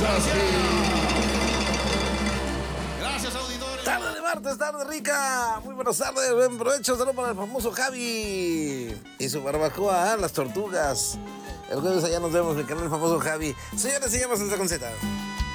Gracias, auditores. Tarde de martes, tarde rica. Muy buenas tardes, buen provecho. Saludos para el famoso Javi y su barbacoa, las tortugas. El jueves allá nos vemos, mi canal, el famoso Javi. Señores, se llama Salsa con Z.